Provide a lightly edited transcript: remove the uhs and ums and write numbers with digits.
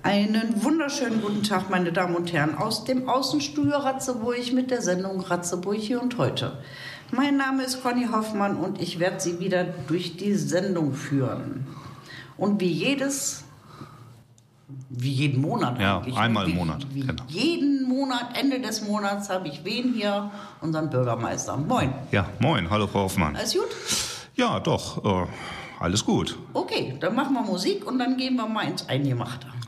Einen wunderschönen guten Tag, meine Damen und Herren, aus dem Außenstudio Ratzeburg mit der Sendung Ratzeburg hier und heute. Mein Name ist Conny Hoffmann und ich werde Sie wieder durch die Sendung führen. Und wie jeden Monat eigentlich. Ja, einmal im Monat. Genau. Jeden Monat, Ende des Monats, habe ich wen hier? Unseren Bürgermeister. Moin. Ja, moin. Hallo, Frau Hoffmann. Alles gut? Ja, doch. Alles gut. Okay, dann machen wir Musik und dann gehen wir mal ins Eingemachte.